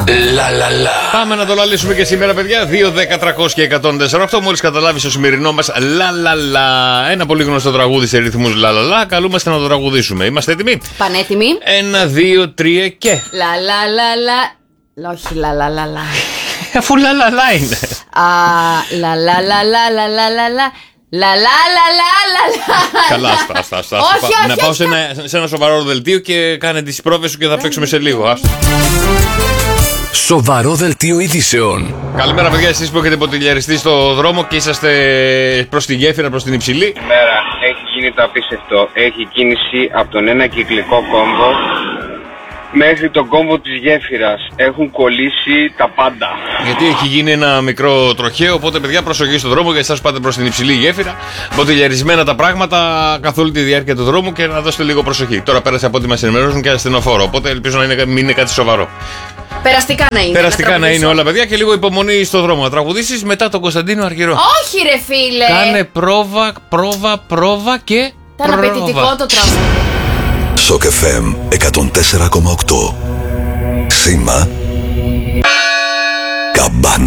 Πάμε να το λαλήσουμε και σήμερα, παιδιά. 2, 10, 300 και 104. Μόλις καταλάβεις το σημερινό μας λαλαλα. Ένα πολύ γνωστό τραγούδι σε ρυθμούς λαλαλα. Καλούμαστε να το τραγουδήσουμε. Είμαστε έτοιμοι? Πανέτοιμοι. 1, 2, 3 και. Λαλαλαλα. Όχι λαλαλαλα. Αφού λαλαλα είναι. Λαλαλαλαλαλαλαλα. Καλά, άστα. Να πάω σε ένα σοβαρό δελτίο και κάνε τις πρόβες σου και θα παίξουμε σε λίγο. Σοβαρό δελτίο ειδήσεων. Καλημέρα, παιδιά, εσείς που έχετε ποτηλιαριστεί στο δρόμο και είσαστε προς τη γέφυρα, προς την Υψηλή. Καλημέρα, έχει γίνει το απίστευτο. Έχει κίνηση από τον ένα κυκλικό κόμβο μέχρι τον κόμβο της γέφυρας. Έχουν κολλήσει τα πάντα. Γιατί έχει γίνει ένα μικρό τροχαίο, οπότε παιδιά προσοχή στον δρόμο, για εσάς πάτε προς την Υψηλή γέφυρα. Ποτηλιαρισμένα τα πράγματα καθ' όλη τη διάρκεια του δρόμου και να δώσετε λίγο προσοχή. Τώρα πέρασε από ό,τι μας ενημερώσουν και ασθενοφόρο, οπότε ελπίζω να μην είναι κάτι σοβαρό. Περαστικά να είναι. Περαστικά να είναι όλα, παιδιά, και λίγο υπομονή στον δρόμο. Να τραγουδήσεις μετά τον Κωνσταντίνο Αργυρό. Όχι, ρε φίλε! Κάνε πρόβα και. Ήταν απαιτητικό το τραγούδι. Σοκ FM 104,8. Σήμα